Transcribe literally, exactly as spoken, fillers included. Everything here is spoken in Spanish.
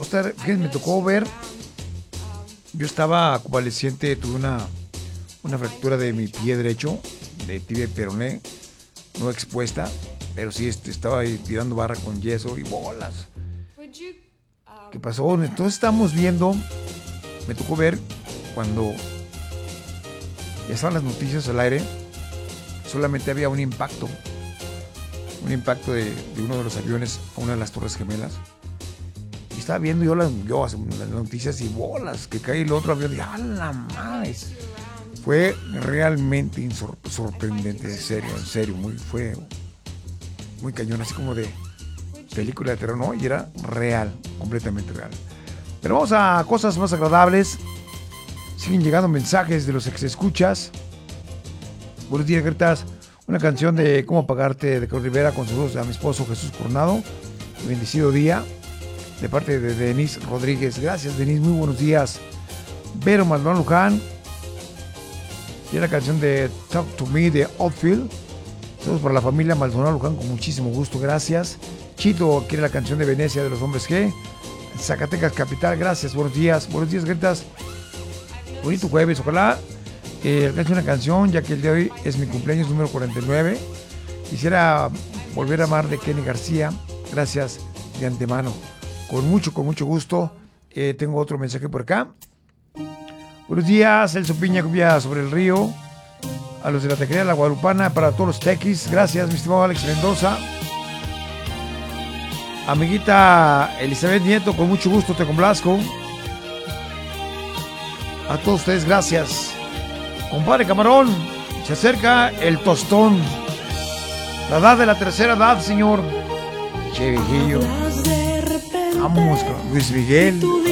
estar, fíjense, me tocó ver, yo estaba convaleciente, tuve una, una fractura de mi pie derecho, de tibia y peroné, no expuesta, pero sí este, estaba ahí tirando barra con yeso y bolas. ¿Qué pasó? Entonces estamos viendo, me tocó ver cuando ya estaban las noticias al aire, solamente había un impacto, un impacto de, de uno de los aviones a una de las Torres Gemelas. Y estaba viendo yo las, yo las noticias y bolas, que cae el otro avión y ¡a la madre! Fue realmente insor- sorprendente, en serio, en serio, muy, fue muy cañón, así como de película de terror, ¿no? Y era real, completamente real. Pero vamos a cosas más agradables. Siguen llegando mensajes de los ex escuchas. Buenos días, Gretas. Una canción de Cómo Pagarte de Carlos Rivera con saludos a mi esposo Jesús Coronado. Bendecido día. De parte de Denise Rodríguez. Gracias, Denise. Muy buenos días. Vero Maldonado Luján. Y la canción de Talk to Me de Outfield. Saludos para la familia Maldonado Luján con muchísimo gusto. Gracias. Chito quiere la canción de Venecia de los Hombres G. Zacatecas Capital. Gracias. Buenos días. Buenos días, Gretas. Bonito jueves. Ojalá eh, alcance una canción, ya que el día de hoy es mi cumpleaños número cuarenta y nueve. Quisiera volver a amar de Kenny García. Gracias de antemano. Con mucho, con mucho gusto. Eh, tengo otro mensaje por acá. Buenos días, Elso Piña, Copia sobre el río. A los de la Tequería La Guadalupana, para todos los tequis. Gracias, mi estimado Alex Mendoza. Amiguita Elizabeth Nieto, con mucho gusto te complazco. A todos ustedes, gracias. Compadre Camarón, se acerca el tostón. La edad de la tercera edad, señor. Che, viejillo. Vamos con Luis Miguel.